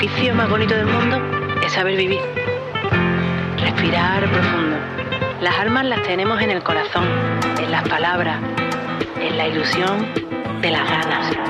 El vicio más bonito del mundo es saber vivir. Respirar profundo. Las almas las tenemos en el corazón, en las palabras, en la ilusión de las ganas.